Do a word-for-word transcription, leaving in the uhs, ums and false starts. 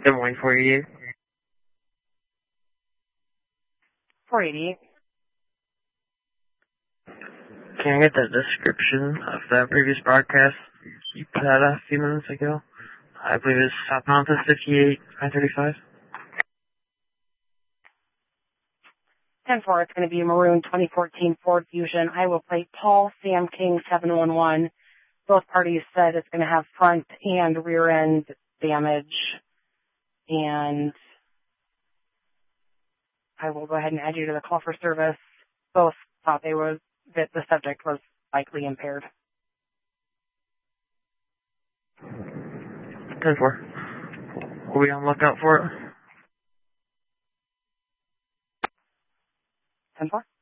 Des Moines four eighty-eight. four eighty-eight. Can I get the description of that previous broadcast you put out a few minutes ago? I believe it's South Mountain fifty-eight, nine thirty-five. ten four, it's going to be a maroon twenty fourteen Ford Fusion. Iowa plate Paul Sam King seven one one. Both parties said it's going to have front and rear end damage. And I will go ahead and add you to the call for service. Both thought they was that the subject was likely impaired. ten four. We'll be on the lookout for it. ten four.